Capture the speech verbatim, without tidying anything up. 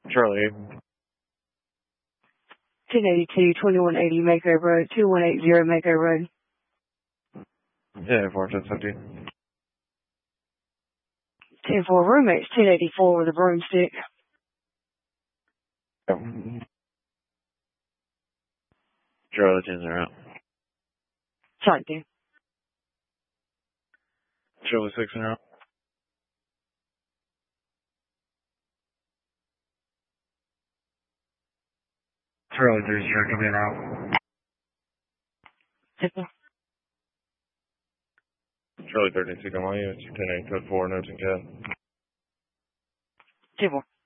Charlie. ten eighty-two, twenty-one eighty Mako Road, two one eight zero Mako Road. Yeah, four ten fifty. ten four, roommates ten eighty-four with a broomstick. Yep. Charlie ten zero. Sorry, dude. Charlie six zero. Charlie three zero, come in out. Simple. Charlie thirteen two, come on you. It's ten eight code four, notes and cat. Simple.